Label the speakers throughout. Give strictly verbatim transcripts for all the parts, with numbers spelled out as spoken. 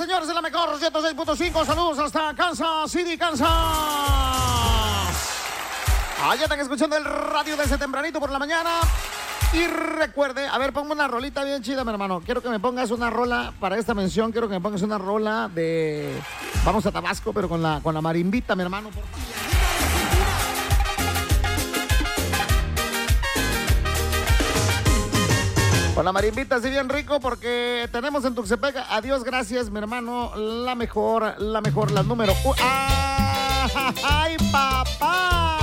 Speaker 1: señores, de la mejor ciento seis punto cinco. Saludos hasta Kansas City, Kansas. Allá están escuchando el radio desde tempranito por la mañana. Y recuerde, a ver, ponme una rolita bien chida, mi hermano. Quiero que me pongas una rola para esta mención. Quiero que me pongas una rola de Vamos a Tabasco, pero con la, con la marimbita, mi hermano, por favor. Con la marimbita así bien rico, porque tenemos en Tuxtepec, adiós, gracias, mi hermano, la mejor, la mejor, la número uno. ¡Ay, papá!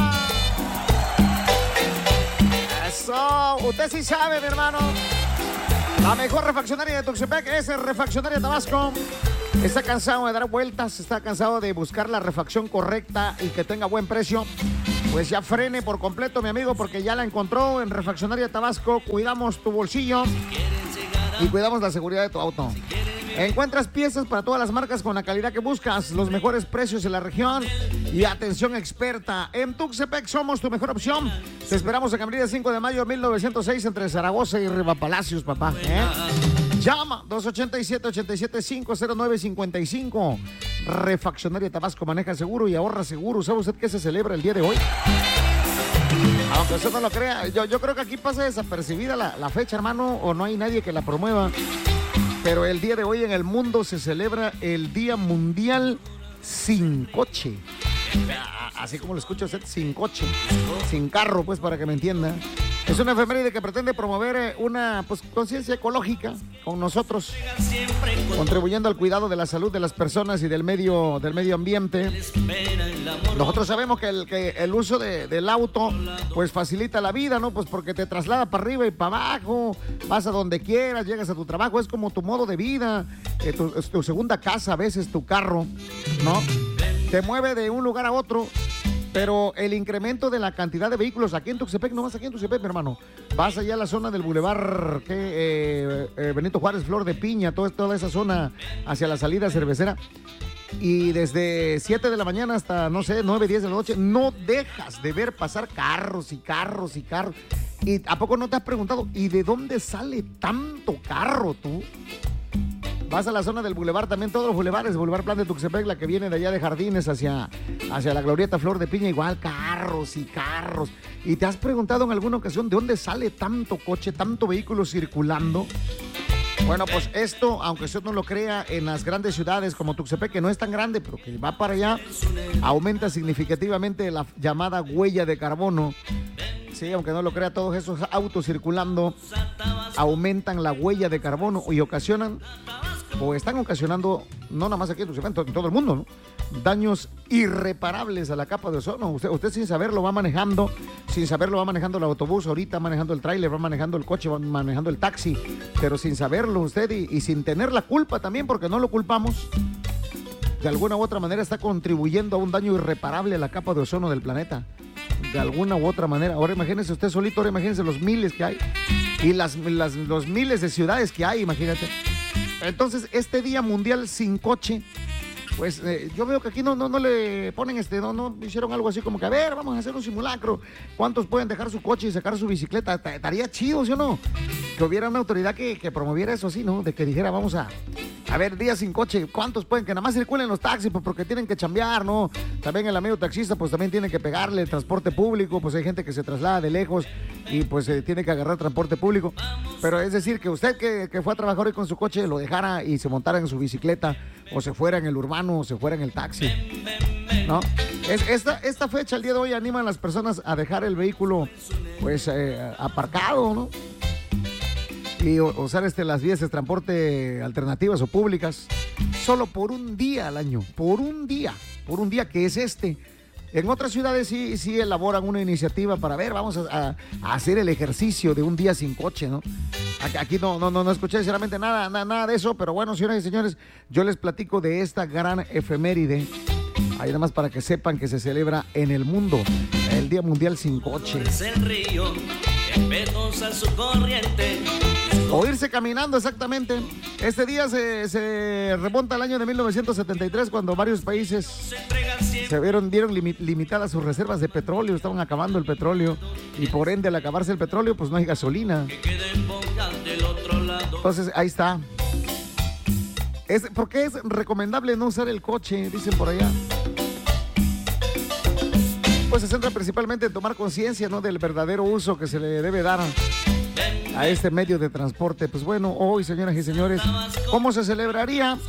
Speaker 1: Eso, usted sí sabe, mi hermano. La mejor refaccionaria de Tuxtepec es Refaccionaria Tabasco. Está cansado de dar vueltas, está cansado de buscar la refacción correcta y que tenga buen precio. Pues ya frene por completo, mi amigo, porque ya la encontró en Refaccionaria Tabasco. Cuidamos tu bolsillo y cuidamos la seguridad de tu auto. Encuentras piezas para todas las marcas con la calidad que buscas, los mejores precios en la región y atención experta. En Tuxtepec somos tu mejor opción. Te esperamos en Avenida cinco de mayo mil novecientos seis entre Zaragoza y Rivapalacios, papá. ¿eh? Llama dos ocho siete, ocho siete cinco, cero nueve cinco cinco. Refaccionaria Tabasco, maneja seguro y ahorra seguro. ¿Sabe usted qué se celebra el día de hoy? Aunque usted no lo crea, yo, yo creo que aquí pasa desapercibida la, la fecha, hermano, o no hay nadie que la promueva. Pero el día de hoy en el mundo se celebra el Día Mundial Sin Coche. Así como lo escucha usted, sin coche, sin carro, pues, para que me entienda. Es una efeméride que pretende promover una pues, conciencia ecológica con nosotros, contribuyendo al cuidado de la salud de las personas y del medio, del medio ambiente. Nosotros sabemos que el, que el uso de, del auto pues facilita la vida, ¿no? Pues porque te traslada para arriba y para abajo, vas a donde quieras, llegas a tu trabajo, es como tu modo de vida, eh, tu, tu segunda casa, a veces tu carro, ¿no? Te mueve de un lugar a otro. Pero el incremento de la cantidad de vehículos aquí en Tuxtepec, no vas aquí en Tuxtepec, mi hermano. Vas allá a la zona del bulevar ¿qué? Eh, eh, Benito Juárez, Flor de Piña, toda, toda esa zona hacia la salida cervecera. Y desde siete de la mañana hasta, no sé, nueve, diez de la noche, no dejas de ver pasar carros y carros y carros. ¿Y a poco no te has preguntado, ¿y de dónde sale tanto carro tú? Vas a la zona del bulevar, también todos los bulevares, Boulevard Plan de Tuxtepec, la que viene de allá de Jardines hacia, hacia la Glorieta Flor de Piña, igual carros y carros. ¿Y te has preguntado en alguna ocasión de dónde sale tanto coche, tanto vehículo circulando? Bueno, pues esto, aunque usted no lo crea, en las grandes ciudades como Tuxtepec, que no es tan grande, pero que va para allá, aumenta significativamente la llamada huella de carbono. Sí, aunque no lo crea, todos esos autos circulando aumentan la huella de carbono y ocasionan, o están ocasionando, no nada más aquí en Tuxtepec, en todo el mundo, ¿no? Daños irreparables a la capa de ozono. Usted, usted sin saberlo va manejando, sin saberlo va manejando el autobús, ahorita manejando el tráiler, va manejando el coche, va manejando el taxi, pero sin saberlo usted y, y sin tener la culpa también, porque no lo culpamos, de alguna u otra manera está contribuyendo a un daño irreparable a la capa de ozono del planeta. De alguna u otra manera. Ahora imagínese usted solito, ahora imagínese los miles que hay y las, las, los miles de ciudades que hay, imagínate. Entonces, este Día Mundial Sin Coche, pues eh, yo veo que aquí no, no, no le ponen este, no, no hicieron algo así como que, a ver, vamos a hacer un simulacro. ¿Cuántos pueden dejar su coche y sacar su bicicleta? Estaría chido, ¿sí o no? Que hubiera una autoridad que, que promoviera eso así, ¿no? De que dijera, vamos a, a ver, día sin coche. ¿Cuántos pueden? Que nada más circulen los taxis, pues porque tienen que chambear, ¿no? También el amigo taxista, pues también tiene que pegarle el transporte público, pues hay gente que se traslada de lejos y pues eh, tiene que agarrar transporte público. Pero es decir, que usted que, que fue a trabajar hoy con su coche, lo dejara y se montara en su bicicleta, o se fuera en el urbano, o se fuera en el taxi, ¿no? Es, esta, esta fecha, el día de hoy, animan a las personas a dejar el vehículo, pues, eh, aparcado, ¿no? Y usar este, las vías de transporte alternativas o públicas solo por un día al año, por un día, por un día que es este. En otras ciudades sí, sí elaboran una iniciativa para ver, vamos a, a hacer el ejercicio de un día sin coche, ¿no? Aquí no, no, no, no escuché sinceramente nada, nada, nada de eso, pero bueno, señoras y señores, yo les platico de esta gran efeméride, ahí nada más para que sepan que se celebra en el mundo, el Día Mundial Sin Coche. O irse caminando, exactamente. Este día se, se remonta al año de mil novecientos setenta y tres, cuando varios países se vieron, vieron limitadas sus reservas de petróleo, estaban acabando el petróleo, y por ende al acabarse el petróleo, pues no hay gasolina. Entonces ahí está. Es, ¿Por qué es recomendable no usar el coche? Dicen por allá. Pues se centra principalmente en tomar conciencia, ¿no?, del verdadero uso que se le debe dar a este medio de transporte. Pues bueno, hoy, señoras y señores, ¿cómo se celebraría?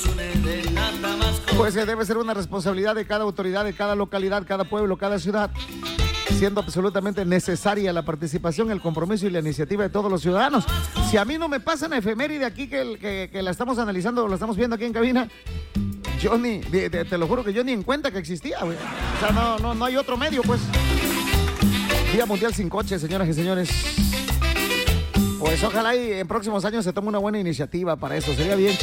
Speaker 1: Pues eh, debe ser una responsabilidad de cada autoridad, de cada localidad, cada pueblo, cada ciudad, siendo absolutamente necesaria la participación, el compromiso y la iniciativa de todos los ciudadanos. Si a mí no me pasan a efeméride aquí que, que, que la estamos analizando, la estamos viendo aquí en cabina, yo ni, de, de, te lo juro que yo ni en cuenta que existía, güey. O sea, no, no, no hay otro medio, pues. Día Mundial sin Coche, señoras y señores. Pues ojalá y en próximos años se tome una buena iniciativa para eso. Sería bien